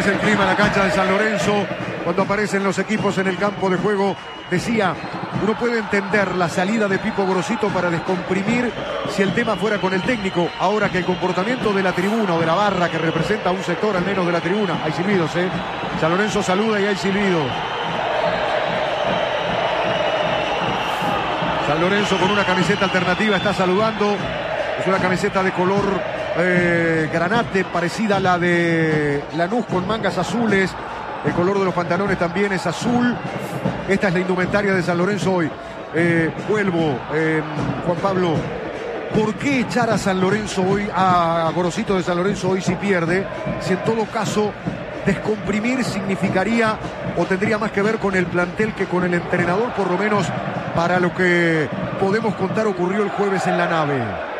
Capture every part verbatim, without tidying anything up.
es el clima en la cancha de San Lorenzo cuando aparecen los equipos en el campo de juego. Decía, uno puede entender la salida de Pipo Gorosito para descomprimir si el tema fuera con el técnico. Ahora que el comportamiento de la tribuna o de la barra que representa un sector al menos de la tribuna, hay silbidos, ¿eh? San Lorenzo saluda y hay silbidos. San Lorenzo con una camiseta alternativa está saludando. Es una camiseta de color eh, granate, parecida a la de Lanús, con mangas azules. El color de los pantalones también es azul. Esta es la indumentaria de San Lorenzo hoy. Eh, vuelvo, eh, Juan Pablo. ¿Por qué echar a San Lorenzo hoy, a Gorosito de San Lorenzo hoy si pierde? Si en todo caso descomprimir significaría o tendría más que ver con el plantel que con el entrenador, por lo menos para lo que podemos contar ocurrió el jueves en la nave.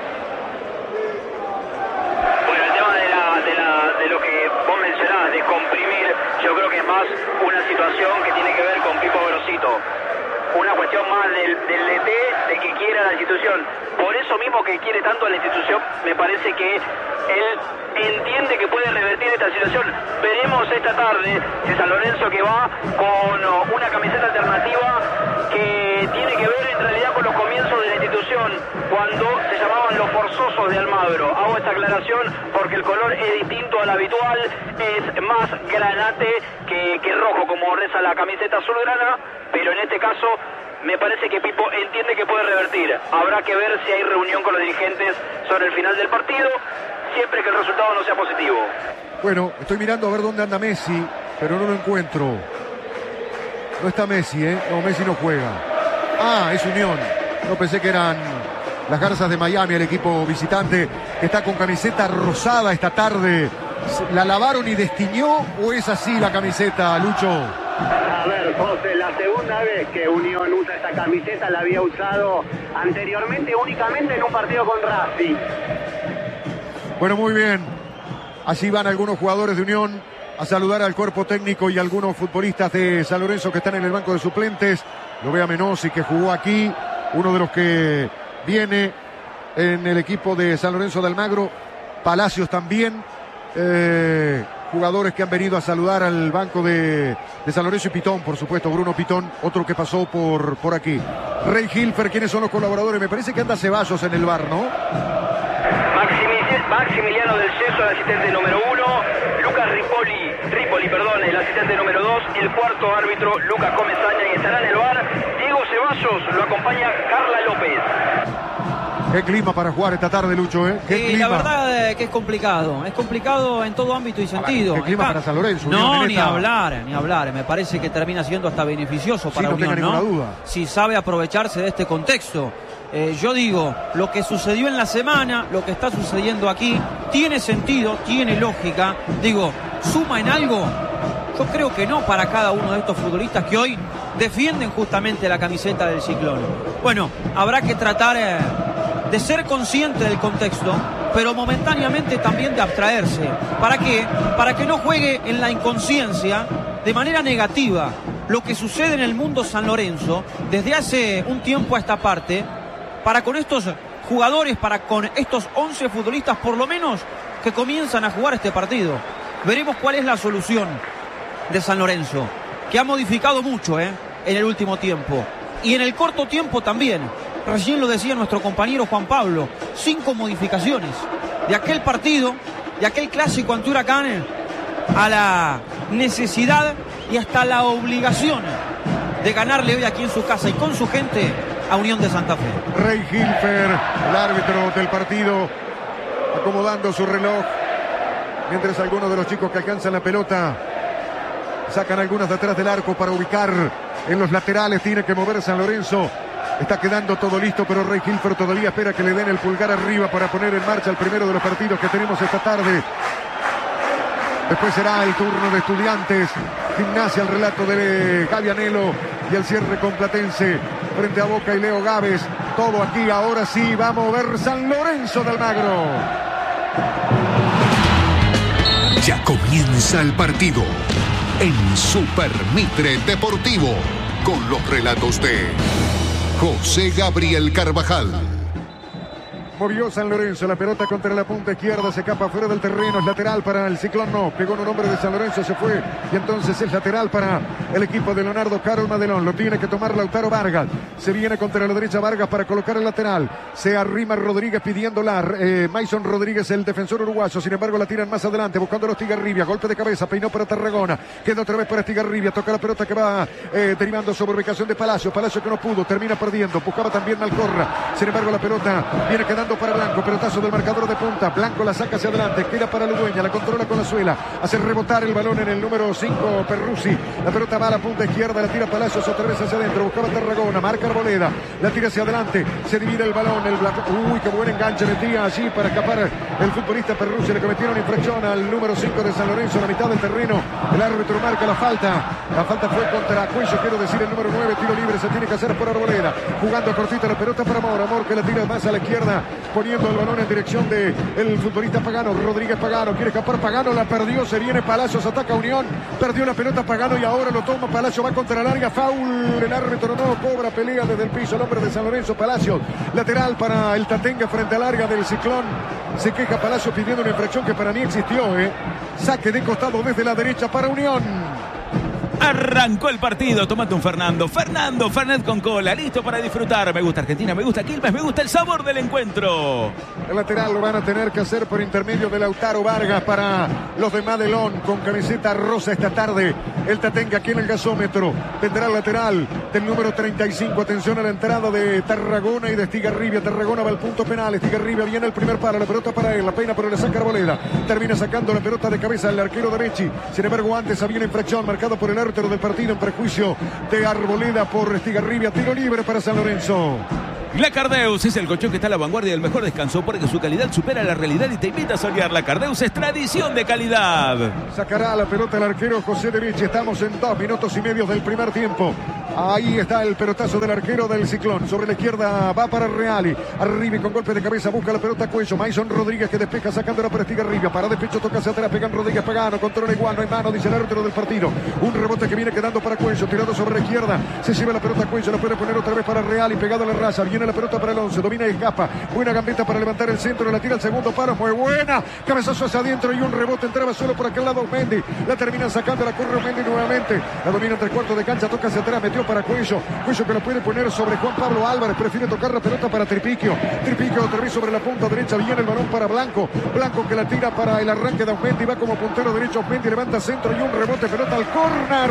Bueno, el tema de, la, de, la, de lo que vos mencionás, descomprimir, yo creo que es más una situación que tiene que ver con Pipo Gorosito. Una cuestión más del, del D T, de que quiera la institución. Por eso mismo que quiere tanto a la institución, me parece que él entiende que puede revertir esta situación. Veremos esta tarde si San Lorenzo, que va con una camiseta alternativa que tiene que ver en realidad con los comienzos de la institución, cuando se llamaban los forzosos de Almagro. Hago esta aclaración porque el color es distinto al habitual, es más granate que, que rojo, como reza la camiseta azulgrana, pero en este caso me parece que Pipo entiende que puede revertir. Habrá que ver si hay reunión con los dirigentes sobre el final del partido, siempre que el resultado no sea positivo. Bueno, estoy mirando a ver dónde anda Messi, pero no lo encuentro. No está Messi, ¿eh? No, Messi no juega. Ah, es Unión. No pensé que eran las Garzas de Miami, el equipo visitante, que está con camiseta rosada esta tarde. ¿La lavaron y destiñó o es así la camiseta, Lucho? A ver, José, la segunda vez que Unión usa esta camiseta la había usado anteriormente únicamente en un partido con Racing. Bueno, muy bien. Así van algunos jugadores de Unión a saludar al cuerpo técnico y algunos futbolistas de San Lorenzo que están en el banco de suplentes. Lo ve a Menossi, que jugó aquí, uno de los que viene en el equipo de San Lorenzo de Almagro. Palacios también. Eh, jugadores que han venido a saludar al banco de, de San Lorenzo, y Pitón, por supuesto, Bruno Pitón, otro que pasó por, por aquí. Rey Hilfer, ¿quiénes son los colaboradores? Me parece que anda Ceballos en el bar, ¿no? Maximiliano del Ceso, el asistente número uno. Lucas Ripoli, Ripoli, perdón, el asistente número dos. El cuarto árbitro, Lucas Comesaña, y estará en el bar Diego Ceballos, lo acompaña Carla López. Qué clima para jugar esta tarde, Lucho, ¿eh? Qué sí, clima. La verdad es que es complicado. Es complicado en todo ámbito y sentido. Qué clima Está... para San Lorenzo. No, Unión, ni esta... hablar, ni hablar. Me parece que termina siendo hasta beneficioso para sí, no Unión, tenga ¿no? ninguna duda. Si sabe aprovecharse de este contexto. Eh, yo digo, lo que sucedió en la semana, lo que está sucediendo aquí, tiene sentido, tiene lógica. Digo, ¿suma en algo? Yo creo que no para cada uno de estos futbolistas que hoy defienden justamente la camiseta del Ciclón. Bueno, habrá que tratar eh, de ser consciente del contexto, pero momentáneamente también de abstraerse. ¿Para qué? Para que no juegue en la inconsciencia de manera negativa lo que sucede en el mundo San Lorenzo desde hace un tiempo a esta parte, para con estos jugadores, para con estos once futbolistas por lo menos que comienzan a jugar este partido. Veremos cuál es la solución de San Lorenzo, que ha modificado mucho ¿eh? en el último tiempo y en el corto tiempo también. Recién lo decía nuestro compañero Juan Pablo, cinco modificaciones de aquel partido, de aquel clásico ante Huracán, a la necesidad y hasta la obligación de ganarle hoy aquí en su casa y con su gente a Unión de Santa Fe. Rey Hilfer, el árbitro del partido, acomodando su reloj, mientras algunos de los chicos que alcanzan la pelota sacan algunas de atrás del arco para ubicar en los laterales. Tiene que mover San Lorenzo. Está quedando todo listo, pero Rey Hilfer todavía espera que le den el pulgar arriba para poner en marcha el primero de los partidos que tenemos esta tarde. Después será el turno de Estudiantes, Gimnasia, el relato de Gaby Anelo y el cierre con Platense frente a Boca y Leo Gávez. Todo aquí, ahora sí, va a mover San Lorenzo de Almagro. Ya comienza el partido en Super Mitre Deportivo con los relatos de José Gabriel Carvajal. Movió San Lorenzo, la pelota contra la punta izquierda, se escapa fuera del terreno, es lateral para el Ciclón, no, pegó en un hombre de San Lorenzo, se fue, y entonces es lateral para el equipo de Leonardo Carol Madelón, lo tiene que tomar Lautaro Vargas, se viene contra la derecha Vargas para colocar el lateral, se arrima Rodríguez pidiéndola, eh, Mason Rodríguez, el defensor uruguayo, sin embargo la tiran más adelante, buscando a Estigarribia, golpe de cabeza, peinó para Tarragona, queda otra vez para Estigarribia, toca la pelota que va eh, derivando sobre ubicación de Palacio, Palacio que no pudo, termina perdiendo, buscaba también Malcorra, sin embargo la pelota viene quedando para Blanco, pelotazo del marcador de punta, Blanco la saca hacia adelante, queda para Ludueña, la controla con la suela, hace rebotar el balón en el número cinco Perruzzi, la pelota va a la punta izquierda, la tira Palacios otra vez hacia adentro, buscaba Tarragona, marca Arboleda, la tira hacia adelante, se divide el balón, el Blanco, uy, qué buen enganche metía allí para escapar el futbolista Perruzzi, le cometieron infracción al número cinco de San Lorenzo, a la mitad del terreno, el árbitro marca la falta, la falta fue contra Cuello, quiero decir el número nueve, tiro libre, se tiene que hacer por Arboleda, jugando cortita la pelota para Amor, Amor que la tira más a la izquierda, poniendo el balón en dirección de el futbolista Pagano, Rodríguez Pagano, quiere escapar Pagano, la perdió, se viene Palacios, ataca Unión, perdió la pelota Pagano y ahora lo toma Palacio, va contra la larga, foul, el árbitro no cobra, pelea desde el piso el hombre de San Lorenzo, Palacios, lateral para el Tatengue frente a larga del Ciclón, se queja Palacio pidiendo una infracción que para mí existió, eh. Saque de costado desde la derecha para Unión. Arrancó el partido, tomate un Fernando, Fernando, Fernet con cola, listo para disfrutar. Me gusta Argentina, me gusta Quilmes, me gusta el sabor del encuentro. El lateral lo van a tener que hacer por intermedio de Lautaro Vargas para los de Madelón con camiseta rosa esta tarde. El Tatengue aquí en el gasómetro. Tendrá el lateral del número treinta y cinco. Atención a la entrada de Tarragona y de Estigarribia. Tarragona va al punto penal. Estigarribia viene el primer palo. La pelota para él. La peina pero le saca Arboleda. Termina sacando la pelota de cabeza el arquero de Becci. Sin embargo, antes había una infracción marcada por el árbitro del partido en prejuicio de Arboleda por Estigarribia. Tiro libre para San Lorenzo. La Cardeus es el colchón que está a la vanguardia del mejor descanso porque su calidad supera la realidad y te invita a soñar. La Cardeus es tradición de calidad. Sacará la pelota el arquero José de Vichy. Estamos en dos minutos y medio del primer tiempo. Ahí está el pelotazo del arquero del Ciclón. Sobre la izquierda va para Reali. Arriba y con golpe de cabeza busca la pelota Cuello. Mason Rodríguez que despeja sacándola para Estigarribia. Para de pecho toca hacia atrás. Pegan Rodríguez Pagano. Controla igual. No hay mano, dice el árbitro del partido. Un rebote que viene quedando para Cuello. Tirado sobre la izquierda. Se lleva la pelota Cuello. La puede poner otra vez para Reali. Pegado a la raza. Viene la pelota para el once. Domina y escapa. Buena gambeta para levantar el centro. La tira el segundo paro. Muy buena. Cabezazo hacia adentro y un rebote. Entraba solo por aquel lado Mendy. La termina sacando. La corre Mendy nuevamente. La domina entre cuartos de cancha. Toca hacia atrás. Metió para Cuello. Cuello que lo puede poner sobre Juan Pablo Álvarez. Prefiere tocar la pelota para Tripiquio. Tripiquio otra vez sobre la punta derecha. Viene el balón para Blanco. Blanco que la tira para el arranque de Aumendi. Va como puntero derecho. Aumendi levanta centro y un rebote. Pelota al córner.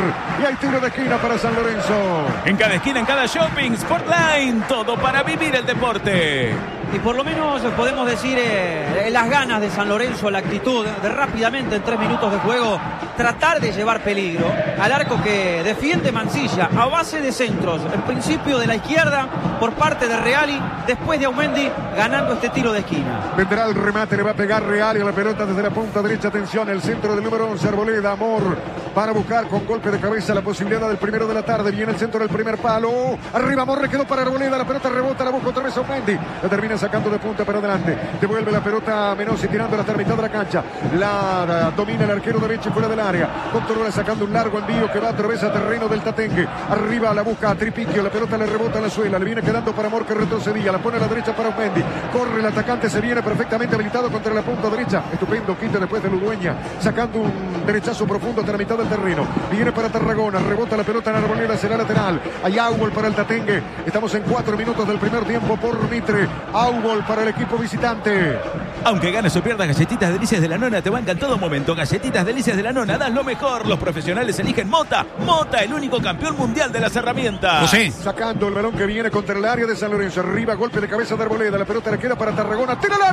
Y hay tiro de esquina para San Lorenzo. En cada esquina, en cada shopping, Sportline. Todo para vivir el deporte. Y por lo menos podemos decir eh, las ganas de San Lorenzo, la actitud de rápidamente en tres minutos de juego tratar de llevar peligro al arco que defiende Mancilla a base de centros, en principio de la izquierda por parte de Reali, después de Aumendi ganando este tiro de esquina. Vendrá el remate, le va a pegar Reali a la pelota desde la punta derecha. Atención, el centro del número once, Arboleda, Amor para buscar con golpe de cabeza la posibilidad del primero de la tarde. Viene el centro del primer palo, arriba Amor, quedó para Arboleda, la pelota rebota, la busca otra vez Aumendi, la termina sacando de punta para adelante, devuelve la pelota a Menossi tirando hasta la mitad de la cancha, la, la domina el arquero derecho y fuera del área, controla sacando un largo envío que va a través a terreno del Tatengue, arriba la busca a Tripiquio, la pelota le rebota a la suela, le viene quedando para Amor que retrocedía, la pone a la derecha para Aumendi, corre el atacante, se viene perfectamente habilitado contra la punta derecha, estupendo quite después de Ludueña, sacando un derechazo profundo hasta la mitad del terreno, viene para Tarragona, rebota la pelota en Arboleda, será lateral, hay Aubol para el Tatengue, estamos en cuatro minutos del primer tiempo por Mitre, Aubol para el equipo visitante. Aunque ganes o pierdas, Galletitas Delicias de la Nona te bancan en todo momento. Galletitas Delicias de la Nona, das lo mejor. Los profesionales eligen Mota. Mota, el único campeón mundial de las herramientas. José. Sacando el balón que viene contra el área de San Lorenzo. Arriba, golpe de cabeza de Arboleda. La pelota le queda para Tarragona. ¡Tira al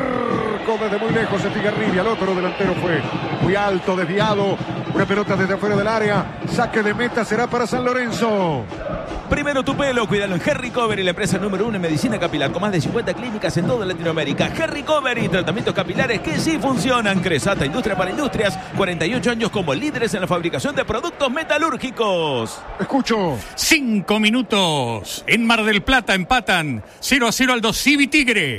arco! Desde muy lejos, Estigarribia. El otro delantero fue muy alto, desviado. Una pelota desde afuera del área. Saque de meta será para San Lorenzo. Primero tu pelo, cuídalo en Harry Covery, la empresa número uno en medicina capilar, con más de cincuenta clínicas en toda Latinoamérica. Harry Covery, tratamientos capilares que sí funcionan. Cresata, industria para industrias, cuarenta y ocho años como líderes en la fabricación de productos metalúrgicos. Escucho. Cinco minutos. En Mar del Plata empatan cero a cero Aldo Civi Tigre.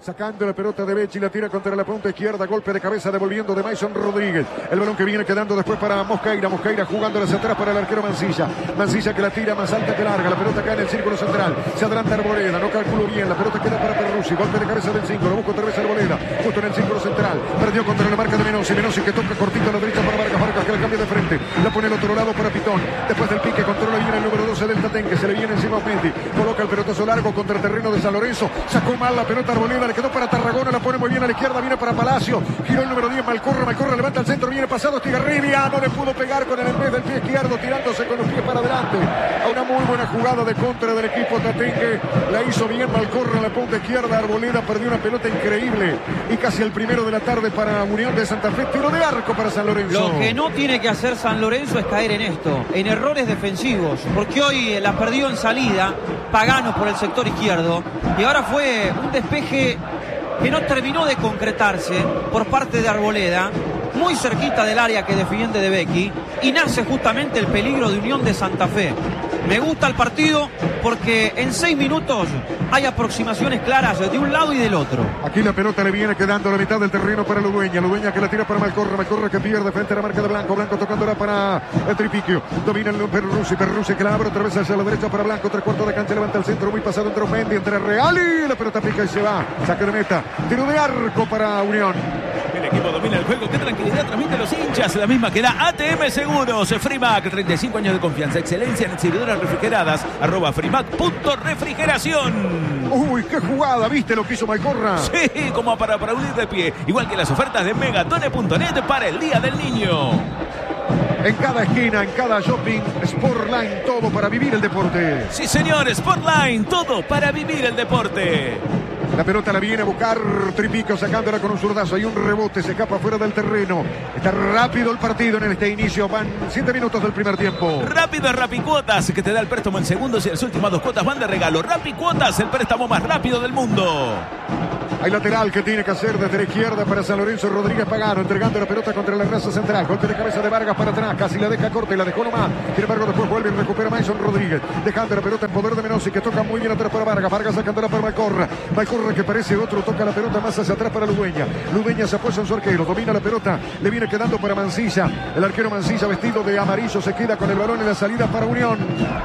Sacando la pelota de Becci, la tira contra la punta izquierda, golpe de cabeza devolviendo de Mason Rodríguez. El balón que viene quedando después para Mosqueira. Mosqueira jugando hacia atrás para el arquero Mancilla. Mancilla que la tira más alta que larga. La pelota cae en el círculo central. Se adelanta Arboleda, no calculó bien. La pelota queda para Perruzzi. Golpe de cabeza del cinco. Lo busca otra vez Arboleda. Justo en el círculo central. Perdió contra la marca de Menossi. Menossi que toca cortito a la derecha para Vargas. Vargas que la cambia de frente. La pone al otro lado para Pitón. Después del pique controla bien el número doce del Tatén que se le viene encima a Mendy. Coloca el pelotazo largo contra el terreno de San Lorenzo. Sacó mal la pelota Arboleda. Le quedó para Tarragona. La pone muy bien a la izquierda, viene para Palacio, giró el número diez, Malcorra, Malcorra levanta el centro, viene pasado Estigarribia, no le pudo pegar con el en vez del pie izquierdo, tirándose con los pies para adelante. A una muy buena jugada de contra del equipo Tatengue, la hizo bien Malcorra en la punta izquierda, Arboleda perdió una pelota increíble y casi el primero de la tarde para Unión de Santa Fe, tiro de arco para San Lorenzo. Lo que no tiene que hacer San Lorenzo es caer en esto, en errores defensivos, porque hoy la perdió en salida, Pagano por el sector izquierdo, y ahora fue un despeje que no terminó de concretarse por parte de Arboleda, muy cerquita del área que defiende de Becchi, y nace justamente el peligro de Unión de Santa Fe. Me gusta el partido porque en seis minutos hay aproximaciones claras de un lado y del otro. Aquí la pelota le viene quedando a la mitad del terreno para Ludueña. Ludueña que la tira para Malcorra. Malcorra que pierde frente a la marca de Blanco. Blanco tocándola para el Tripiquio. Domina el Perruzzi. Perruzzi que la abre otra vez hacia la derecha para Blanco. Tres cuartos de cancha. Levanta el centro. Muy pasado entre Mendy, entre Reali. La pelota pica y se va. Saque de meta. Tiro de arco para Unión. El equipo domina el juego. Qué tranquilidad transmite los hinchas. La misma que da A T M Seguros. Frimac, treinta y cinco años de confianza. Excelencia en exhibidoras refrigeradas. Arroba Frimac punto refrigeración. Uy, qué jugada. ¿Viste lo que hizo Malcorra? Sí, como para aplaudir de pie. Igual que las ofertas de megatone punto net para el Día del Niño. En cada esquina, en cada shopping, Sportline, todo para vivir el deporte. Sí, señor, Sportline, todo para vivir el deporte. La pelota la viene a buscar Tripico sacándola con un zurdazo. Hay un rebote, se escapa fuera del terreno. Está rápido el partido en este inicio. Van siete minutos del primer tiempo. Rápido es Rapicuotas, que te da el préstamo en segundos y las últimas dos cuotas van de regalo. Rapicuotas, el préstamo más rápido del mundo. Hay lateral que tiene que hacer desde la izquierda para San Lorenzo. Rodríguez Pagano entregando la pelota contra la raza central. Golpe de cabeza de Vargas para atrás. Casi la deja corta y la dejó nomás. Sin embargo, después vuelve y recupera Mason Rodríguez. Dejando la pelota en poder de Menossi que toca muy bien atrás para Vargas. Vargas sacándola para Malcorra. Malcorra que parece otro. Toca la pelota más hacia atrás para Ludueña. Ludueña se apoya en su arquero. Domina la pelota. Le viene quedando para Mancilla. El arquero Mancilla vestido de amarillo se queda con el balón en la salida para Unión.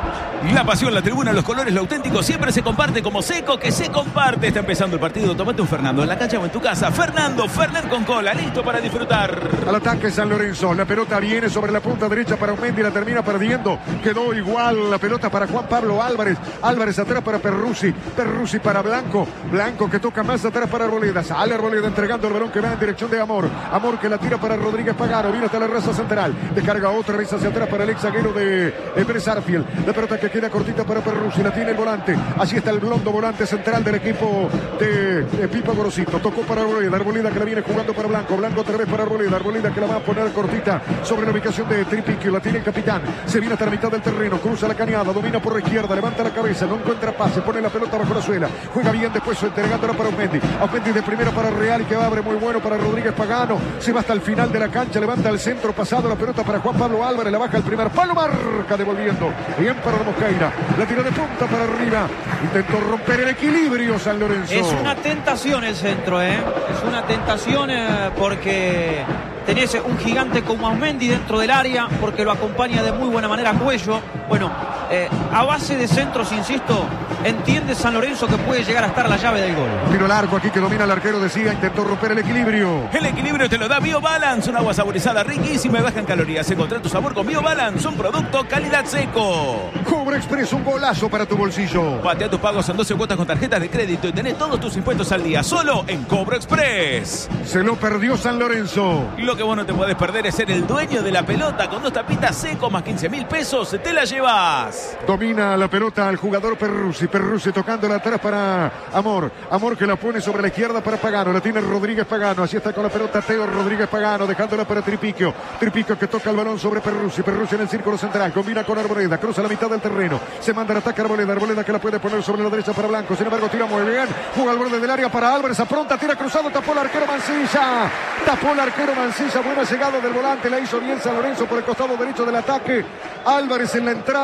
La pasión, la tribuna, los colores, lo auténtico siempre se comparte como Seco que se comparte. Está empezando el partido. Tomate un Fernando en la cancha o en tu casa. Fernando, Fernet con cola, listo para disfrutar. Al ataque San Lorenzo. La pelota viene sobre la punta derecha para Mendy. La termina perdiendo. Quedó igual la pelota para Juan Pablo Álvarez. Álvarez atrás para Perruzzi. Perruzzi para Blanco. Blanco que toca más atrás para Arboleda. Sale Arboleda entregando el balón que va en dirección de Amor. Amor que la tira para Rodríguez Pagano. Viene hasta la raza central. Descarga otra vez hacia atrás para el ex zaguero de Pérez Arfiel. La pelota que queda cortita para Perruzzi. La tiene el volante. Allí está el blondo volante central del equipo de, de Pipo Gorosito. Tocó para Arboleda. Arboleda que la viene jugando para Blanco. Blanco otra vez para Arboleda. Arboleda que la va a poner cortita sobre la ubicación de Tripiquio. La tiene el capitán. Se viene hasta la mitad del terreno. Cruza la cañada. Domina por la izquierda. Levanta la cabeza. No encuentra pase. Pone la pelota bajo la suela. Juega bien después entregándola para Mendy. Mendy de primera para Real que abre muy bueno para Rodríguez Pagano. Se va hasta el final de la cancha. Levanta el centro pasado. La pelota para Juan Pablo Álvarez. La baja el primer palo. Marca devolviendo. Bien para Mosqueira. La tira de punta para arriba. Intentó romper el equilibrio San Lorenzo. Es una tentación el centro, ¿eh? Es una tentación eh, porque tenés un gigante como Aumendi dentro del área, porque lo acompaña de muy buena manera Cuello. Bueno, eh, a base de centros, insisto, entiende San Lorenzo que puede llegar a estar la llave del gol. Tiro largo aquí que domina el arquero de Siga. Intentó romper el equilibrio. El equilibrio te lo da BioBalance, un agua saborizada riquísima y baja en calorías. Encontrá tu sabor con BioBalance, un producto calidad Seco. Cobra Express, un golazo para tu bolsillo. Patea tus pagos en doce cuotas con tarjetas de crédito y tenés todos tus impuestos al día, solo en Cobra Express. Se lo perdió San Lorenzo. Lo que vos no te podés perder es ser el dueño de la pelota. Con dos tapitas Seco más quince mil pesos, te la llevas. Domina la pelota al jugador Perruzzi. Perruzzi tocándola atrás para Amor. Amor que la pone sobre la izquierda para Pagano. La tiene Rodríguez Pagano. Así está con la pelota Teo Rodríguez Pagano. Dejándola para Tripiquio. Tripiquio que toca el balón sobre Perruzzi. Perruzzi en el círculo central. Combina con Arboleda. Cruza la mitad del terreno. Se manda el ataque a Arboleda. Arboleda que la puede poner sobre la derecha para Blanco. Sin embargo, tira muy bien. Juega al borde del área para Álvarez. Apronta, tira cruzado. Tapó el arquero Mancilla. Tapó el arquero Mancilla. Buena llegada del volante. La hizo bien San Lorenzo por el costado derecho del ataque. Álvarez en la entrada, en el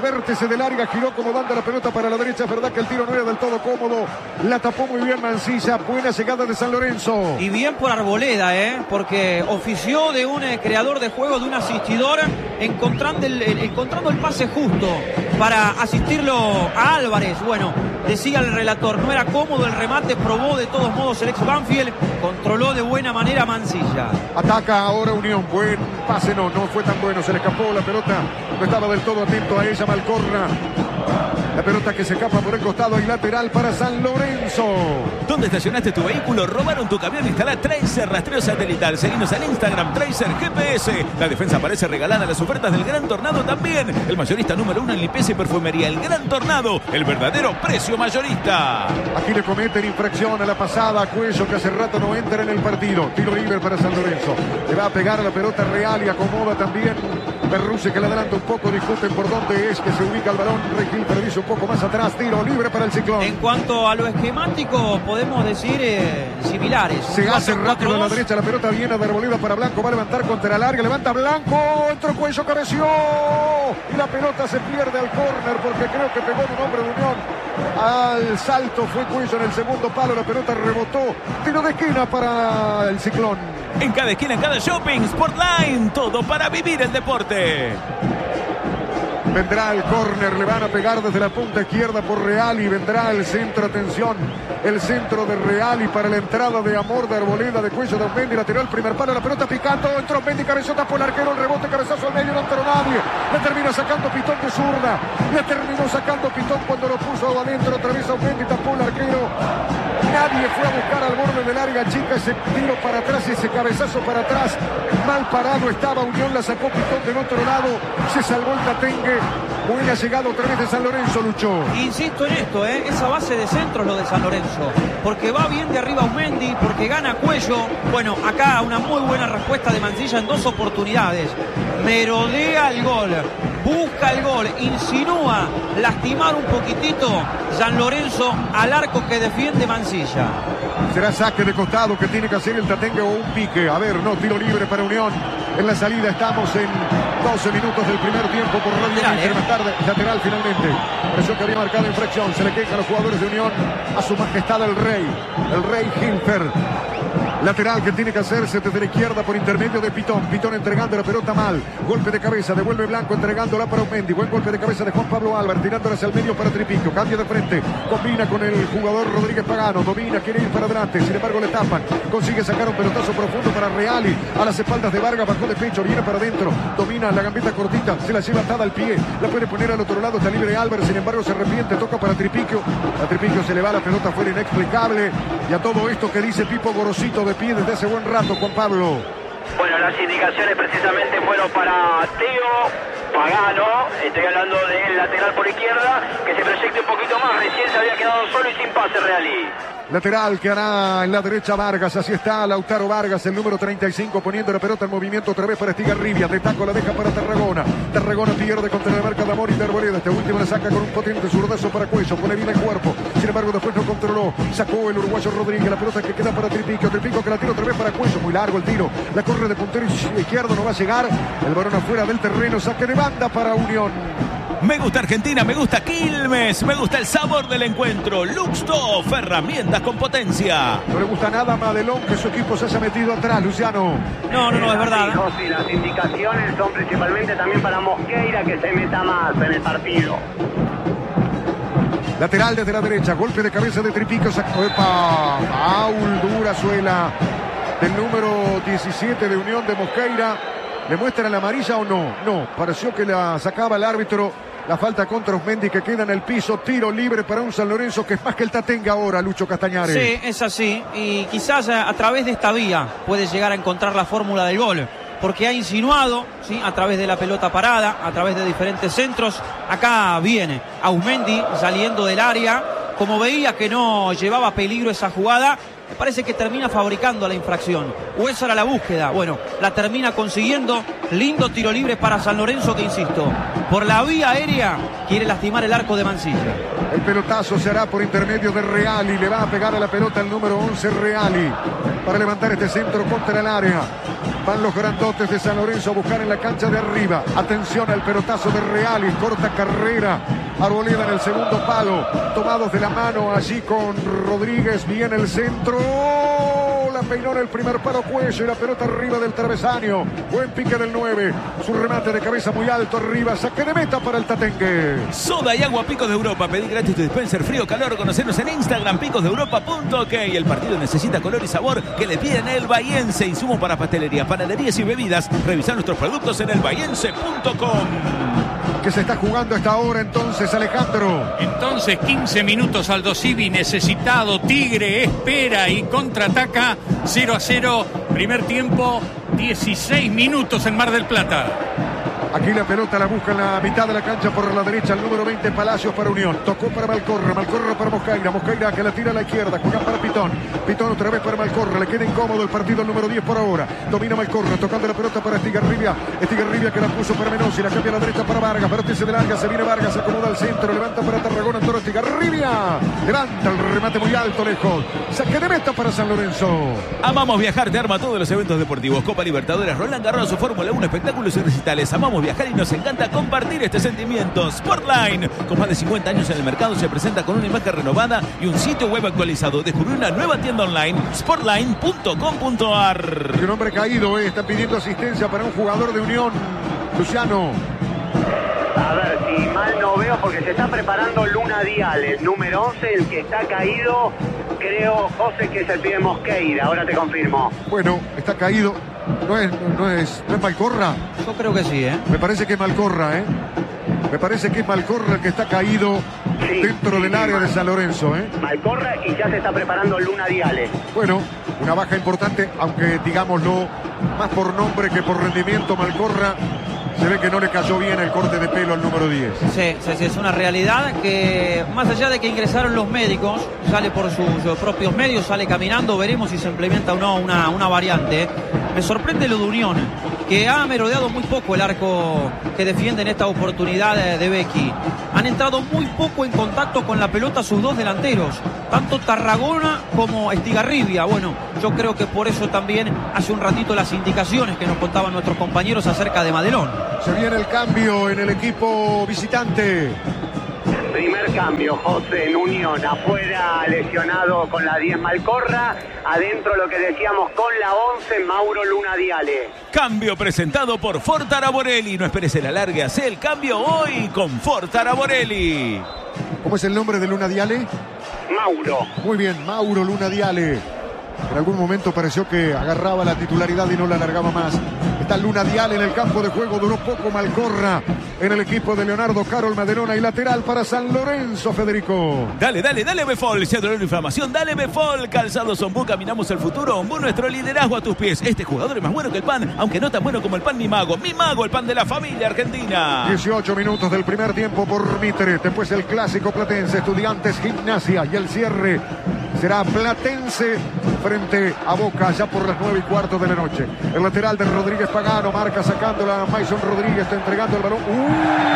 vértice del área, giró como dando la pelota para la derecha. Es verdad que el tiro no era del todo cómodo. La tapó muy bien Mansilla. Buena llegada de San Lorenzo. Y bien por Arboleda, ¿eh? Porque ofició de un eh, creador de juego, de un asistidor, encontrando el, el, encontrando el pase justo para asistirlo a Álvarez. Bueno, decía el relator, no era cómodo el remate, probó de todos modos el ex Banfield, controló de buena manera Mansilla. Ataca ahora Unión, buen pase, no, no fue tan bueno, se le escapó la pelota, no estaba del todo atento a ella Malcorra. La pelota que se escapa por el costado y lateral para San Lorenzo. ¿Dónde estacionaste tu vehículo? ¿Robaron tu camión? Instala Tracer rastreo satelital. Seguinos al Instagram Tracer G P S. La defensa aparece regalada. Las ofertas del Gran Tornado también. El mayorista número uno en limpieza y perfumería. El Gran Tornado. El verdadero precio mayorista. Aquí le cometen infracción a la pasada. Cuello, que hace rato no entra en el partido. Tiro libre para San Lorenzo. Le va a pegar a la pelota Real y acomoda también Perruzzi, que le adelanta un poco. Discuten por dónde es que se ubica el balón. Regil perdió un poco más atrás. Tiro libre para el Ciclón. En cuanto a lo esquemático, podemos decir eh, similares. Se hace rápido a la derecha. La pelota viene de Arboleda para Blanco. Va a levantar contra larga. Levanta Blanco. Otro Cuello, cabeció. Y la pelota se pierde al córner porque creo que pegó un hombre de Unión. Al salto fue Cuello en el segundo palo. La pelota rebotó. Tiro de esquina para el Ciclón. En cada esquina, en cada shopping, Sportline. Todo para vivir el deporte. Vendrá el córner, le van a pegar desde la punta izquierda por Real y vendrá el centro, atención, el centro de Real y para la entrada de Amor de Arboleda, de Cuello de Osmendi, lateral el primer palo, la pelota picando, entró Osmendi, cabezota por el arquero, el rebote, cabezazo al medio, no entró nadie, le termina sacando Pitón de zurda, le terminó sacando Pitón cuando lo puso adentro, otra vez a Osmendi, tapó el arquero, nadie fue a buscar al borde del área chica, ese tiro para atrás, ese cabezazo para atrás, mal parado estaba Unión, la sacó Pitón del otro lado, se salvó el Tatengue. Buena llegada otra vez de San Lorenzo, Lucho. Insisto en esto, ¿eh? Esa base de centro es lo de San Lorenzo. Porque va bien de arriba Osmendi, porque gana Cuello. Bueno, acá una muy buena respuesta de Mansilla en dos oportunidades. Merodea el gol, busca el gol, insinúa lastimar un poquitito San Lorenzo al arco que defiende Mansilla. Será saque de costado que tiene que hacer el Tatengue o un pique. A ver, no, tiro libre para Unión. En la salida estamos en doce minutos del primer tiempo por Radio Lateral, Inter. ¿eh? Más tarde, lateral finalmente. Presión que había marcado infracción. Se le quejan a los jugadores de Unión a su majestad el Rey. El Rey Hilfer. Lateral que tiene que hacerse desde la izquierda por intermedio de Pitón. Pitón entregando la pelota mal. Golpe de cabeza, devuelve Blanco entregándola para Osmendi. Buen golpe de cabeza de Juan Pablo Álvarez, tirándola hacia el medio para Tripico. Cambia de frente, combina con el jugador Rodríguez Pagano. Domina, quiere ir para adelante, sin embargo le tapan. Consigue sacar un pelotazo profundo para Reali. A las espaldas de Vargas, bajó de pecho, viene para adentro. Domina la gambeta cortita, se la lleva atada al pie. La puede poner al otro lado, está libre Álvarez. Sin embargo se arrepiente, toca para Tripico. A Tripico se le va la pelota, fuera inexplicable. Y a todo esto que dice Pipo Gorosito de pie desde hace buen rato, Juan Pablo. Bueno, las indicaciones precisamente fueron para Teo Pagano, estoy hablando del lateral por izquierda, que se proyecte un poquito más, recién se había quedado solo y sin pase Reali. Lateral que hará en la derecha Vargas, así está Lautaro Vargas, el número treinta y cinco, poniendo la pelota en movimiento otra vez para Estigarribia, de taco la deja para Tarragona, Tarragona pierde contra la marca de Amor y de Arboleda, este último le saca con un potente zurdazo para Cuello, pone bien el cuerpo, sin embargo después no controló, sacó el uruguayo Rodríguez, la pelota que queda para Tripico, Tripico que la tira otra vez para Cuello, muy largo el tiro, la corre de puntero izquierdo, no va a llegar, el varón afuera del terreno, saque de banda para Unión. Me gusta Argentina, me gusta Quilmes, me gusta el sabor del encuentro. Luxtoff, herramientas con potencia. No le gusta nada a Madelón que su equipo se haya metido atrás, Luciano. No, no, no, es verdad. Sí, José, las indicaciones son principalmente también para Mosqueira, que se meta más en el partido. Lateral desde la derecha, golpe de cabeza de Tripico, sacó, epa, foul, dura suela del número diecisiete de Unión de Mosqueira. ¿Le muestran la amarilla o no? No, pareció que la sacaba el árbitro. La falta contra Osmendi que queda en el piso. Tiro libre para un San Lorenzo que es más que el Tatengue ahora, Lucho Castañares. Sí, es así. Y quizás a, a través de esta vía puede llegar a encontrar la fórmula del gol. Porque ha insinuado, ¿sí?, a través de la pelota parada, a través de diferentes centros. Acá viene Osmendi saliendo del área. Como veía que no llevaba peligro esa jugada, me parece que termina fabricando la infracción. O esa era la búsqueda. Bueno, la termina consiguiendo. Lindo tiro libre para San Lorenzo que, insisto, por la vía aérea quiere lastimar el arco de Mansilla. El pelotazo se hará por intermedio de Reali. Le va a pegar a la pelota el número once Reali para levantar este centro contra el área. Van los grandotes de San Lorenzo a buscar en la cancha de arriba. Atención al pelotazo de Reales. Corta carrera. Arboleda en el segundo palo. Tomados de la mano allí con Rodríguez. Viene el centro. La peinó en el primer palo Cuello y la pelota arriba del travesaño. Buen pique del nueve. Su remate de cabeza muy alto arriba. Saque de meta para el Tatengue. Soda y agua Picos de Europa. Pedí gratis tu dispenser frío calor. Conocernos en Instagram picos de europa punto ok. El partido necesita color y sabor que le piden el Bahiense. Insumos para pastelería, panaderías y bebidas. Revisar nuestros productos en el bahiense punto com. Que se está jugando a esta hora entonces, Alejandro. Entonces quince minutos Aldo Civi necesitado. Tigre espera y contraataca. cero a cero. Primer tiempo, dieciséis minutos en Mar del Plata. Aquí la pelota la busca en la mitad de la cancha por la derecha, el número veinte, Palacios para Unión. Tocó para Malcorra, Malcorra para Mosqueira. Mosqueira que la tira a la izquierda, juega para Pitón. Pitón otra vez para Malcorra, le queda incómodo el partido el número diez por ahora. Domina Malcorra, tocando la pelota para Estigarribia. Estigarribia que la puso para Menossi, la cambia a la derecha para Vargas. Vértice de larga, se viene Vargas, se acomoda al centro, levanta para Tarragona, Antoro Estigarribia. Levanta el remate muy alto, lejos. Saque de meta para San Lorenzo. Amamos viajar, te arma todos los eventos deportivos. Copa Libertadores, Roland Garros, Fórmula uno, espectáculos y recitales. Amamos viajar y nos encanta compartir este sentimiento. Sportline, con más de cincuenta años en el mercado, se presenta con una imagen renovada y un sitio web actualizado. Descubrí una nueva tienda online, sportline punto com punto ar. Un hombre caído, eh. Está pidiendo asistencia para un jugador de Unión. Luciano. A ver, si mal no veo, porque se está preparando Luna Dial, el número once, el que está caído, creo, José, que es el pibe Mosqueira. Ahora te confirmo. Bueno, está caído. No es, no es, no es Malcorra. Yo creo que sí, ¿eh? Me parece que es Malcorra, ¿eh? Me parece que es Malcorra el que está caído sí, dentro sí, del área de San Lorenzo, ¿eh? Malcorra y ya se está preparando Luna Diales. Bueno, una baja importante, aunque digámoslo, más por nombre que por rendimiento, Malcorra. Se ve que no le cayó bien el corte de pelo al número diez. Sí, sí, sí, es una realidad que más allá de que ingresaron los médicos, sale por sus propios medios, sale caminando, veremos si se implementa o no una, una variante. Me sorprende lo de Unión, que ha merodeado muy poco el arco que defiende en esta oportunidad de Becchi. Han entrado muy poco en contacto con la pelota sus dos delanteros, tanto Tarragona como Estigarribia. Bueno, yo creo que por eso también hace un ratito las indicaciones que nos contaban nuestros compañeros acerca de Madelón. Se viene el cambio en el equipo visitante. Primer cambio, José, en Unión. Afuera lesionado con la diez Malcorra. Adentro lo que decíamos con la once, Mauro Luna Diale. Cambio presentado por Ford Araborelli. No esperes el alargue, hace el cambio hoy con Ford Araborelli. ¿Cómo es el nombre de Luna Diale? Mauro. Muy bien, Mauro Luna Diale. En algún momento pareció que agarraba la titularidad y no la alargaba más. Está Luna Diale en el campo de juego, duró poco Malcorra en el equipo de Leonardo Carol Maderona y lateral para San Lorenzo, Federico. Dale, dale, dale Befol, si hay dolor o inflamación, dale Befol. Calzados Ombú, caminamos el futuro. Ombú, nuestro liderazgo a tus pies. Este jugador es más bueno que el pan, aunque no tan bueno como el pan Mi Mago. Mi Mago, el pan de la familia argentina. dieciocho minutos del primer tiempo por Mitre. Después el clásico platense, Estudiantes, Gimnasia y el cierre será Platense frente a Boca ya por las nueve y cuarto de la noche. El lateral de Rodríguez Pagano marca sacándola. Mason Rodríguez está entregando el balón. ¡Uh!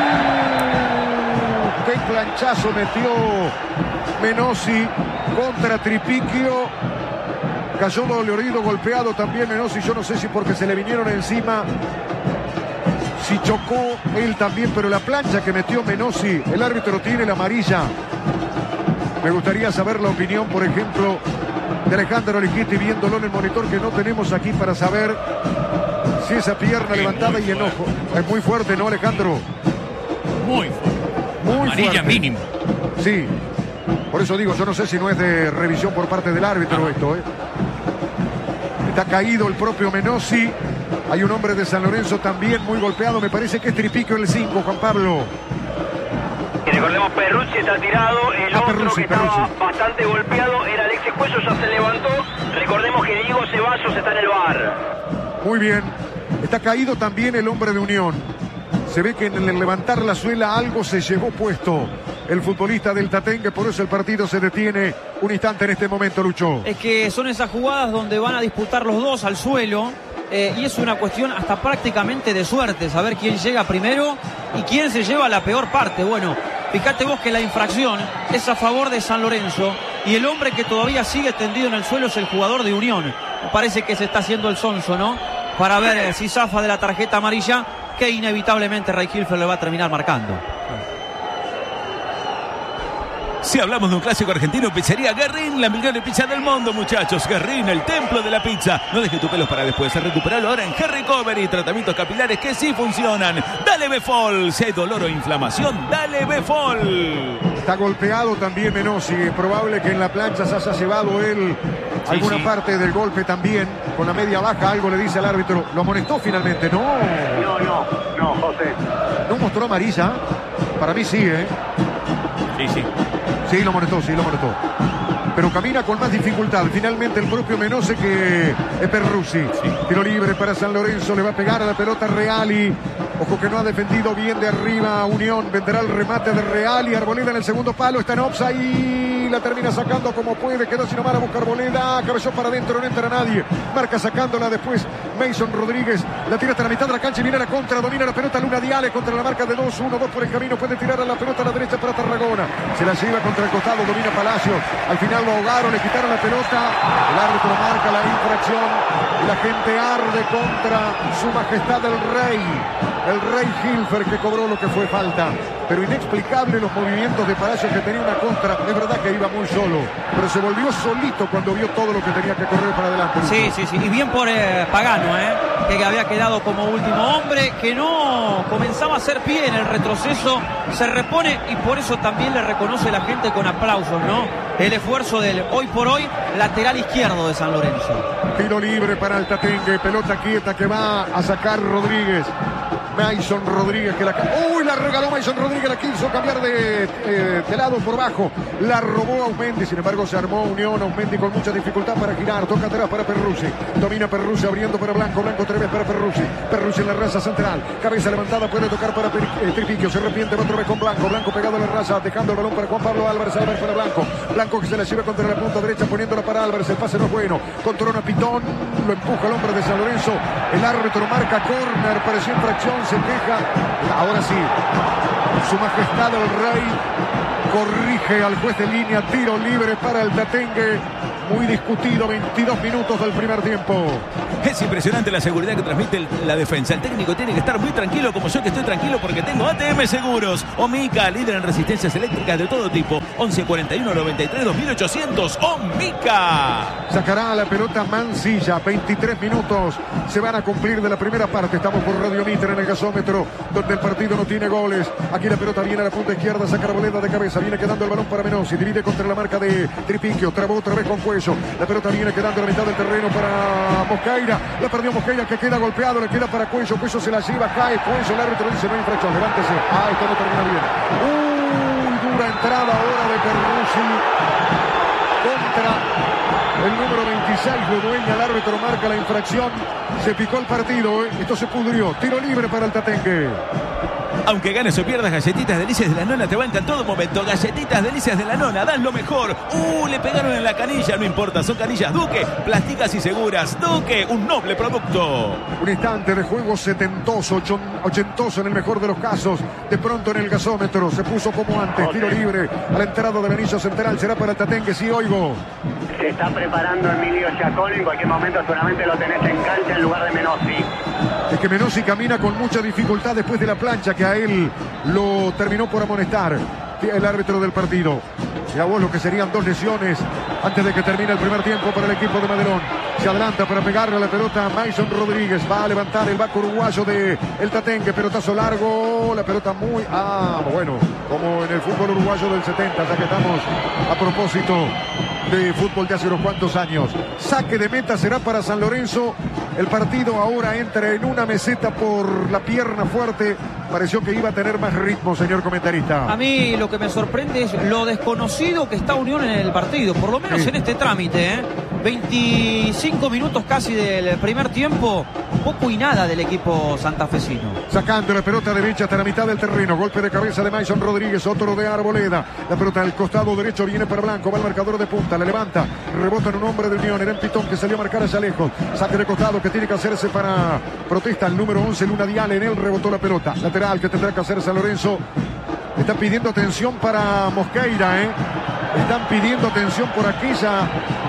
¡Qué planchazo metió Menossi contra Tripiquio! Cayó dolorido, golpeado también Menossi. Yo no sé si porque se le vinieron encima, si chocó él también, pero la plancha que metió Menossi, el árbitro tiene la amarilla. Me gustaría saber la opinión, por ejemplo, de Alejandro Lichiti, viéndolo en el monitor que no tenemos aquí para saber si esa pierna es levantada y enojo. Es muy fuerte, ¿no, Alejandro? Muy fuerte. Muy Amarilla fuerte. mínimo. Sí. Por eso digo, yo no sé si no es de revisión por parte del árbitro esto, ¿eh? Está caído el propio Menossi. Hay un hombre de San Lorenzo también muy golpeado. Me parece que es Tripiquio el cinco, Juan Pablo. Y recordemos, Perrucci está tirado, el Ah, otro Perrucci, que estaba Perrucci. bastante golpeado era Alexis Cuello, ya se levantó. Recordemos que Diego Ceballos está en el bar. Muy bien. Está caído también el hombre de Unión. Se ve que en el levantar la suela algo se llevó puesto el futbolista del Tatengue, por eso el partido se detiene un instante en este momento, Lucho. Es que son esas jugadas donde van a disputar los dos al suelo. Eh, y es una cuestión hasta prácticamente de suerte, saber quién llega primero y quién se lleva la peor parte. Bueno, fíjate vos que la infracción es a favor de San Lorenzo y el hombre que todavía sigue tendido en el suelo es el jugador de Unión. Me parece que se está haciendo el sonso, ¿no? para ver eh, si zafa de la tarjeta amarilla, que inevitablemente Ray Hilfer le va a terminar marcando. Si hablamos de un clásico argentino, Pizzería Guerrín, la mejor pizza del mundo, muchachos. Guerrín, el templo de la pizza. No dejes tus pelos para después. Recuperalo ahora en Hair Recovery. Tratamientos capilares que sí funcionan. Dale Befol. Si hay dolor o inflamación, dale Befol. Está golpeado también Menossi. Es probable que en la plancha se haya llevado él sí, alguna sí. parte del golpe también. Con la media baja, algo le dice al árbitro. Lo amonestó finalmente, ¿no? No, no, no, José. ¿No mostró amarilla? Para mí sí, ¿eh? Sí, sí. Sí, lo amonestó, sí, lo amonestó. Pero camina con más dificultad. Finalmente el propio Menose que es Perruzzi. Sí. Tiro libre para San Lorenzo. Le va a pegar a la pelota Reali. Ojo que no ha defendido bien de arriba Unión. Vendrá el remate de Reali. Arboleda en el segundo palo. Está en offside. La termina sacando como puede. Quedó sin nomás a buscar Arboleda. Cabezó para adentro. No entra nadie. Marca sacándola después Mason Rodríguez. La tira hasta la mitad de la cancha y viene la contra. Domina la pelota Luna Diale contra la marca de dos uno. dos por el camino. Puede tirar a la pelota a la derecha para Tarragona. Se la lleva contra el costado. Domina Palacio. Al final lo ahogaron. Le quitaron la pelota. El árbitro marca la infracción. Y la gente arde contra su majestad el rey. El rey Hilfer, que cobró lo que fue falta. Pero inexplicable los movimientos de Palacio, que tenía una contra. Es verdad que iba muy solo, pero se volvió solito cuando vio todo lo que tenía que correr para adelante. Sí, sí, sí. Y bien por eh, Pagano, ¿eh? que había quedado como último hombre, que no comenzaba a hacer pie en el retroceso. Se repone y por eso también le reconoce la gente con aplausos, ¿no? El esfuerzo del hoy por hoy lateral izquierdo de San Lorenzo. Tiro libre para el Tatengue. Pelota quieta que va a sacar Rodríguez. Mason Rodríguez que la... ¡Uy! La regaló Mason Rodríguez, la quiso cambiar de, eh, de lado por bajo. La robó a Aumendi, sin embargo se armó Unión. Aumendi con mucha dificultad para girar. Toca atrás para Perruzzi. Domina Perruzzi abriendo para Blanco. Blanco otra vez para Perruzzi. Perruzzi en la raza central. Cabeza levantada, puede tocar para eh, Tripiquio. Se arrepiente otra vez con Blanco. Blanco pegado a la raza, dejando el balón para Juan Pablo Álvarez. Álvarez para Blanco. Blanco que se la lleva contra la punta derecha, poniéndola para Álvarez. El pase no es bueno. Controla Pitón. Lo empuja el hombre de San Lorenzo. El árbitro marca córner. Pareció infracción. Se queja. Ahora sí. Su majestad el rey corrige al juez de línea. Tiro libre para el Tatengue. Muy discutido, veintidós minutos del primer tiempo. Es impresionante la seguridad que transmite el, la defensa. El técnico tiene que estar muy tranquilo, como yo que estoy tranquilo porque tengo A T M Seguros. Omica, líder en resistencias eléctricas de todo tipo. once cuarenta y uno noventa y tres dos mil ochocientos. Omica. Sacará la pelota Mancilla. veintitrés minutos se van a cumplir de la primera parte. Estamos por Radio Mitre en el gasómetro, donde el partido no tiene goles. Aquí la pelota viene a la punta izquierda. Saca Arboleda de cabeza. Viene quedando el balón para Menossi. Divide contra la marca de Tripiquio. Trabó otra vez con Cuello. La pelota viene quedando a la mitad del terreno para Mosqueira. La perdió Mosqueira, que queda golpeado. Le queda para Cuello. Cuello se la lleva. Cae Cuello. El árbitro dice no hay infracción. Levántese. Ah, esto no termina bien. Uy, dura entrada ahora de Perruzzi contra el número veintiséis. Ludueña. El árbitro marca la infracción. Se picó el partido. ¿eh? Esto se pudrió. Tiro libre para el Tatengue. Aunque ganes o pierdas, Galletitas Delicias de la Nona te bancan todo momento. Galletitas Delicias de la Nona, dan lo mejor. Uh, le pegaron en la canilla, no importa, son canillas Duque, plásticas y seguras. Duque, un noble producto. Un instante de juego setentoso, ochentoso en el mejor de los casos. De pronto en el gasómetro se puso como antes. Tiro libre a la entrada del anillo central. Será para el Tatengue, sí, oigo. Se está preparando Emilio Chacón. En cualquier momento solamente lo tenés en cancha en lugar de Menossi. Es que Menossi camina con mucha dificultad después de la plancha que a él lo terminó por amonestar el árbitro del partido. Y a vos lo que serían dos lesiones antes de que termine el primer tiempo para el equipo de Madelón. Se adelanta para pegarle a la pelota a Mason Rodríguez. Va a levantar el baco uruguayo de el Tatengue. Pelotazo largo. La pelota muy... Ah, bueno, como en el fútbol uruguayo del setenta, ya que estamos a propósito de fútbol de hace unos cuantos años. Saque de meta será para San Lorenzo. El partido ahora entra en una meseta por la pierna fuerte. Pareció que iba a tener más ritmo, señor comentarista. A mí lo que me sorprende es lo desconocido que está Unión en el partido, por lo menos sí. En este trámite, ¿eh? veinticinco minutos casi del primer tiempo, poco y nada del equipo santafesino. Sacando la pelota derecha hasta la mitad del terreno, golpe de cabeza de Mason Rodríguez, otro de Arboleda. La pelota al costado derecho viene para Blanco, va el marcador de punta, la levanta, rebota en un hombre de Unión, era en Pitón que salió a marcar hacia lejos. Saque de costado que tiene que hacerse para protesta el número once, Luna Diale, en él rebotó la pelota. Lateral que tendrá que hacer San Lorenzo. Están pidiendo atención para Mosqueira, ¿eh? Están pidiendo atención por aquella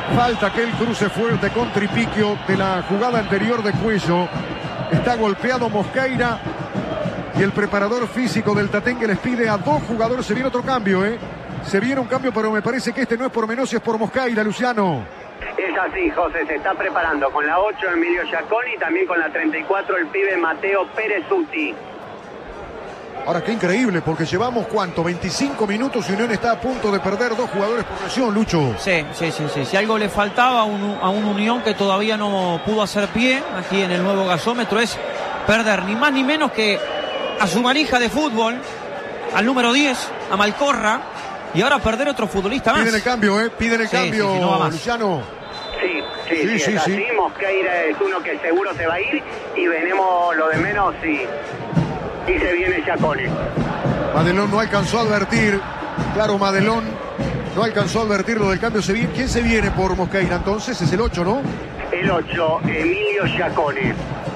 Falta aquel cruce fuerte con Tripiquio de la jugada anterior de Cuello. Está golpeado Mosqueira y el preparador físico del Tatengue les pide a dos jugadores. Se viene otro cambio, ¿eh? Se viene un cambio, pero me parece que este no es por Menossi, es por Mosqueira, Luciano. Es así, José, se está preparando con la ocho Emilio Giaconi y también con la treinta y cuatro el pibe Mateo Perezuti. Ahora, qué increíble, porque llevamos, ¿cuánto? veinticinco minutos y Unión está a punto de perder dos jugadores por lesión, Lucho. Sí, sí, sí, sí. Si algo le faltaba a un, a un Unión que todavía no pudo hacer pie aquí en el nuevo gasómetro es perder ni más ni menos que a su manija de fútbol, al número diez, a Malcorra, y ahora perder otro futbolista más. Piden el cambio, ¿eh? Piden el sí, cambio, sí, sí, no va más. Luciano. Sí, sí, sí, Sí, sí, sí, es así. sí. Mosqueira es uno que seguro se va a ir y veremos lo de menos si, si se viene Giaconi. Madelón no alcanzó a advertir. Claro, Madelón no alcanzó a advertir lo del cambio. Se viene. ¿Quién se viene por Mosqueira entonces? Es el ocho, ¿no? El ocho, Emilio Giaconi.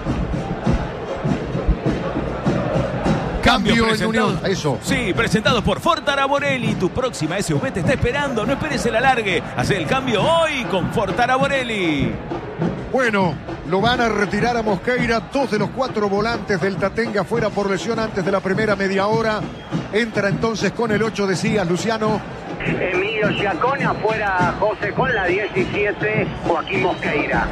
Cambio en presentado- Unión. Eso. Sí, presentado por Ford Araborelli. Tu próxima S U V te está esperando. No esperes el alargue. Haz el cambio hoy con Ford Araborelli. Bueno, lo van a retirar a Mosqueira. Dos de los cuatro volantes del Tatengue afuera por lesión antes de la primera media hora. Entra entonces con el ocho, decías, Luciano. Emilio Giaconi afuera, José, con la diecisiete, Joaquín Mosqueira.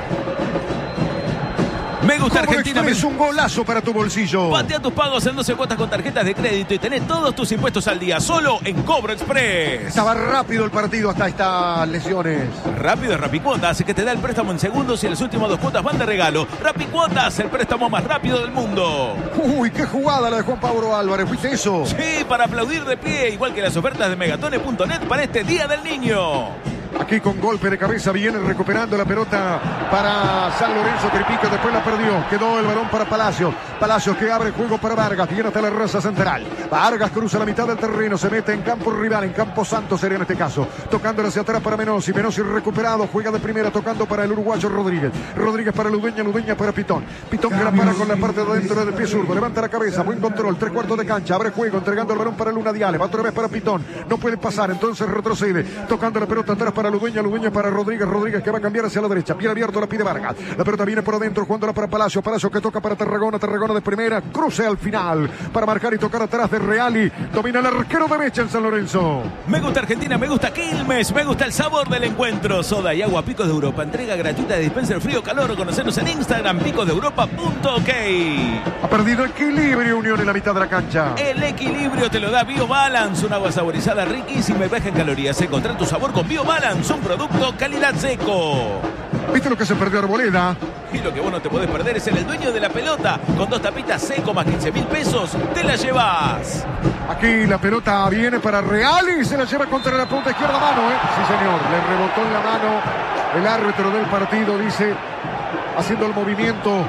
Me gusta Como Argentina. Me... es un golazo para tu bolsillo. Patea tus pagos en doce cuotas con tarjetas de crédito y tenés todos tus impuestos al día. Solo en Cobro Express. Estaba rápido el partido hasta estas lesiones. Rápido es Rapicuotas, que te da el préstamo en segundos y las últimas dos cuotas van de regalo. Rapicuotas, el préstamo más rápido del mundo. Uy, qué jugada la de Juan Pablo Álvarez. ¿Fuiste eso? Sí, para aplaudir de pie, igual que las ofertas de megatone punto net para este Día del Niño. Aquí con golpe de cabeza viene recuperando la pelota para San Lorenzo. Tripiquio después la perdió. Quedó el balón para Palacios. Palacios que abre juego para Vargas. Viene hasta la raza central. Vargas cruza la mitad del terreno. Se mete en campo rival, en campo santo sería en este caso. Tocándole hacia atrás para Menossi. Menossi recuperado. Juega de primera tocando para el uruguayo Rodríguez. Rodríguez para Ludueña. Ludueña para Pitón. Pitón que la para con la parte de adentro del pie zurdo. Levanta la cabeza. Buen control. Tres cuartos de cancha. Abre juego. Entregando el balón para Luna Diale. Va otra vez para Pitón. No puede pasar. Entonces retrocede. Tocando la pelota atrás para Ludueña. Ludueña para Rodríguez. Rodríguez que va a cambiar hacia la derecha. Bien abierto la pide Vargas. La pelota viene por adentro. Jugándola para Palacio. Palacio que toca para Tarragona. Tarragona de primera. Cruce al final. Para marcar y tocar atrás de Reali. Domina el arquero derecha en San Lorenzo. Me gusta Argentina, me gusta Quilmes, me gusta el sabor del encuentro. Soda y agua Picos de Europa. Entrega gratuita de dispenser frío calor. Conocenos en Instagram, picos de europa punto ok. Ha perdido equilibrio Unión en la mitad de la cancha. El equilibrio te lo da BioBalance, un agua saborizada riquísima y baja en calorías. Encontrar tu sabor con BioBalance, un producto calidad seco. ¿Viste lo que se perdió Arboleda? Y lo que vos no te podés perder es el dueño de la pelota. Con dos tapitas seco más quince mil pesos, te la llevas. Aquí la pelota viene para Reali y se la lleva contra la punta izquierda mano, ¿eh? Sí, señor, le rebotó en la mano el árbitro del partido, dice, haciendo el movimiento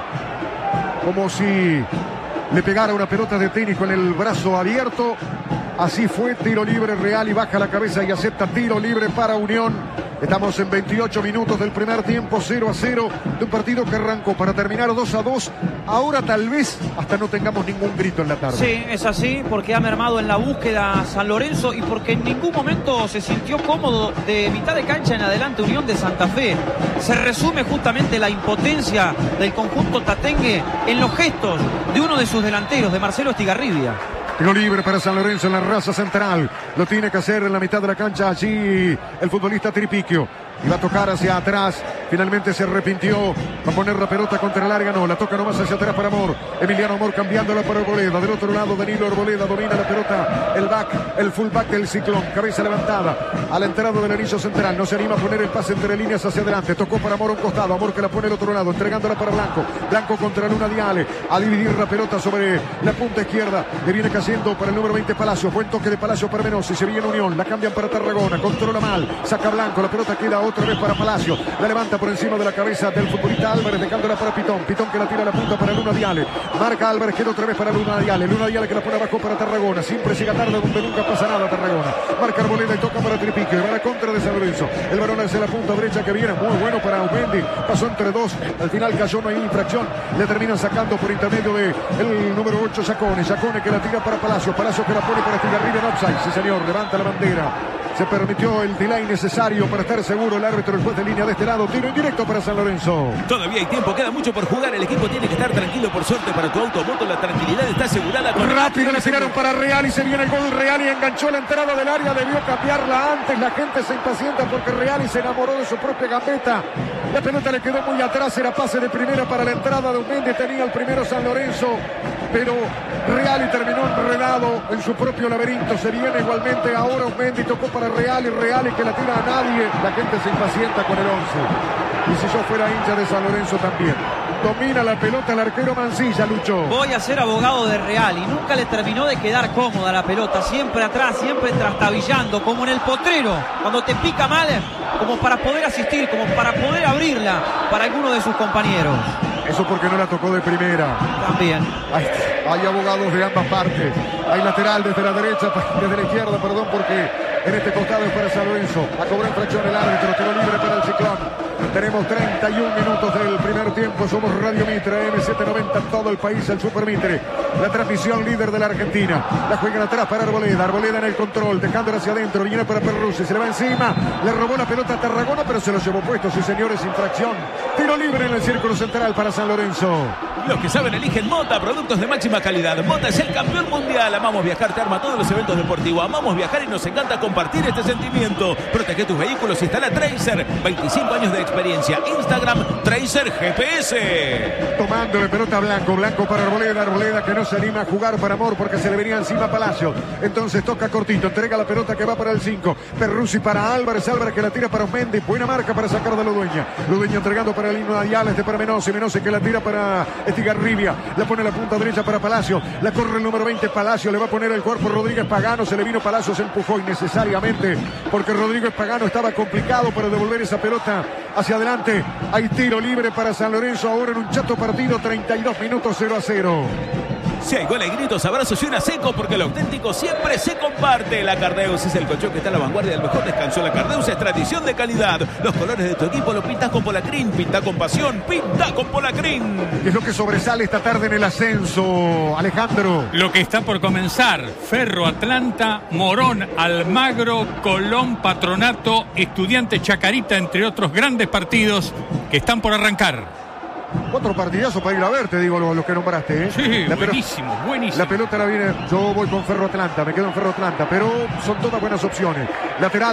como si le pegara una pelota de tenis con el brazo abierto. Así fue, tiro libre, Reali baja la cabeza y acepta tiro libre para Unión. Estamos en veintiocho minutos del primer tiempo, cero a cero, de un partido que arrancó para terminar dos a dos. Ahora tal vez hasta no tengamos ningún grito en la tarde. Sí, es así, porque ha mermado en la búsqueda San Lorenzo y porque en ningún momento se sintió cómodo de mitad de cancha en adelante Unión de Santa Fe. Se resume justamente la impotencia del conjunto tatengue en los gestos de uno de sus delanteros, de Marcelo Estigarribia. Tiro libre para San Lorenzo en la raza central. Lo tiene que hacer en la mitad de la cancha allí el futbolista Tripiquio. Iba a tocar hacia atrás. Finalmente se arrepintió. Va a poner la pelota contra el área. No, la toca nomás hacia atrás para Amor. Emiliano Amor cambiándola para Arboleda. Del otro lado, Danilo Arboleda domina la pelota. El back, el fullback del Ciclón. Cabeza levantada a la entrada del anillo central. No se anima a poner el pase entre líneas hacia adelante. Tocó para Amor a un costado. Amor que la pone al otro lado. Entregándola para Blanco. Blanco contra Luna Diale. A dividir la pelota sobre la punta izquierda. Le viene cayendo para el número veinte Palacio. Buen toque de Palacio para Menossi. Se viene Unión. La cambian para Tarragona. Controla mal. Saca Blanco. La pelota queda otra vez para Palacio. La levanta por encima de la cabeza del futbolista Álvarez, dejándola para Pitón. Pitón que la tira a la punta para Luna Diale. Marca Álvarez, queda otra vez para Luna Diale. Luna Diale que la pone abajo para Tarragona. Siempre llega tarde donde nunca pasa nada Tarragona. Marca Arboleda y toca para Tripiquio. Y va a la contra de San Lorenzo. El balón hacia la punta derecha que viene. Muy bueno para Aumendi. Pasó entre dos. Al final cayó, no hay infracción. Le terminan sacando por intermedio de el número ocho, Giaconi. Giaconi que la tira para Palacio. Palacio que la pone para Estigarribia en offside. Sí, señor. Levanta la bandera. Se permitió el delay necesario para estar seguro. El árbitro, el juez de línea de este lado. Tiro en directo para San Lorenzo. Todavía hay tiempo, queda mucho por jugar. El equipo tiene que estar tranquilo. Por suerte para tu automoto, la tranquilidad está asegurada. Con Rápido le tiraron para Real y se viene el gol. Real y enganchó la entrada del área. Debió cambiarla antes. La gente se impacienta porque Real y se enamoró de su propia gambeta. La pelota le quedó muy atrás. Era pase de primera para la entrada de Mendy. Tenía el primero San Lorenzo, pero Real y terminó enredado en su propio laberinto. Se viene igualmente ahora Mendy. Tocó para Real y Real y que la tira a nadie. La gente se impacienta con el once. Y si yo fuera hincha de San Lorenzo también. Domina la pelota el arquero Mancilla, Lucho. Voy a ser abogado de Real y nunca le terminó de quedar cómoda la pelota. Siempre atrás, siempre trastabillando, como en el potrero. Cuando te pica mal, como para poder asistir, como para poder abrirla para alguno de sus compañeros. Eso porque no la tocó de primera. También. Hay, hay abogados de ambas partes. Hay lateral desde la derecha, desde la izquierda, perdón, porque en este costado es para San Lorenzo. A cobrar infracción el árbitro, tiro libre para el Ciclón. Tenemos treinta y un minutos del primer tiempo. Somos Radio Mitre, M setecientos noventa, todo el país, el Super Mitre. La transmisión líder de la Argentina. La juegan atrás para Arboleda. Arboleda en el control, dejándola hacia adentro. Viene para Perruzzi, se le va encima. Le robó la pelota a Tarragona, pero se lo llevó puesto. Sí, señores, infracción. Tiro libre en el círculo central para San Lorenzo. Los que saben eligen Mota, productos de máxima calidad. Mota es el campeón mundial. Amamos viajar, te arma todos los eventos deportivos. Amamos viajar y nos encanta compartir este sentimiento. Protege tus vehículos, instala Tracer. veinticinco años de experiencia. Instagram, Tracer G P S. Tomándole pelota Blanco. Blanco para Arboleda. Arboleda que no se anima a jugar para Amor porque se le venía encima a Palacio. Entonces toca cortito. Entrega la pelota que va para el cinco. Perruzzi para Álvarez. Álvarez que la tira para Mendy. Buena marca para sacar de Ludueña. Ludueña entregando para el himno de Ayala. Este para Menose. Menose que la tira para Estigarribia. La pone la punta derecha para Palacio. La corre el número veinte. Palacio le va a poner el cuerpo Rodríguez Pagano. Se le vino Palacio. Se empujó innecesariamente porque Rodríguez Pagano estaba complicado para devolver esa pelota hacia adelante. Hay tiro libre para San Lorenzo ahora en un chato partido. treinta y dos minutos, cero a cero. Si hay gol, hay gritos, abrazos y una seco, porque lo auténtico siempre se comparte. La Cardeus es el colchón que está a la vanguardia del mejor descanso. La Cardeus es tradición de calidad. Los colores de tu equipo lo pintas con Polacrin. Pinta con pasión, pinta con Polacrin. ¿Qué es lo que sobresale esta tarde en el ascenso, Alejandro? Lo que está por comenzar: Ferro, Atlanta, Morón, Almagro, Colón, Patronato, Estudiante, Chacarita, entre otros grandes partidos que están por arrancar. Otro partidazo para ir a ver, te digo, los lo que nombraste, ¿eh? Sí, la buenísimo, buenísimo. La pelota la viene, yo voy con Ferro Atlanta, me quedo en Ferro Atlanta, pero son todas buenas opciones. Lateral.